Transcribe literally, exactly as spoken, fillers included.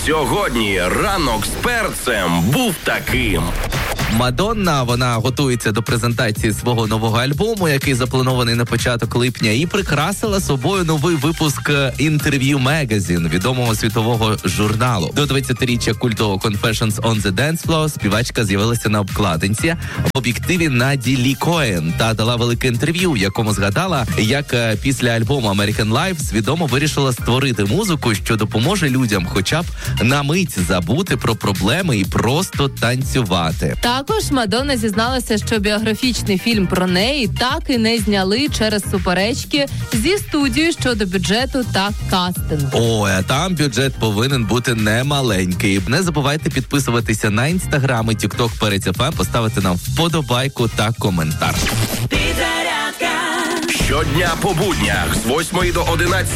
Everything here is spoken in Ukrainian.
Сьогодні ранок з перцем був таким. Мадонна, вона готується до презентації свого нового альбому, який запланований на початок липня, і прикрасила собою новий випуск інтерв'ю Magazine, відомого світового журналу. До двадцятиріччя культового Confessions on the Dance Floor співачка з'явилася на обкладинці в об'єктиві Наді Лі Коен та дала велике інтерв'ю, в якому згадала, як після альбому American Life свідомо вирішила створити музику, що допоможе людям хоча б на мить забути про проблеми і просто танцювати. Також Мадонна зізналася, що біографічний фільм про неї так і не зняли через суперечки зі студією щодо бюджету та кастингу. Ой, а там бюджет повинен бути немаленький. Не забувайте підписуватися на інстаграм і тікток Перець еф ем, поставити нам вподобайку та коментар. Щодня по буднях з восьмої до одинадцятої